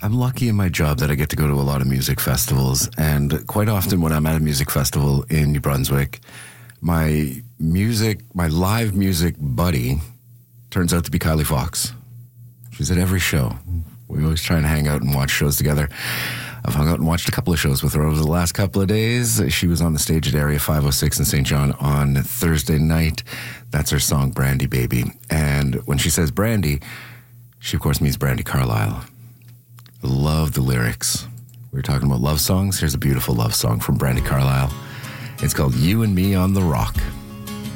I'm lucky in my job that I get to go to a lot of music festivals. And quite often when I'm at a music festival in New Brunswick, my live music buddy turns out to be Kylie Fox. She's at every show. We always try and hang out and watch shows together. I've hung out and watched a couple of shows with her over the last couple of days. She was on the stage at Area 506 in St. John on Thursday night. That's her song, Brandy Baby. And when she says Brandy, she of course means Brandi Carlile. I love the lyrics. We were talking about love songs. Here's a beautiful love song from Brandi Carlile. It's called You and Me on the Rock.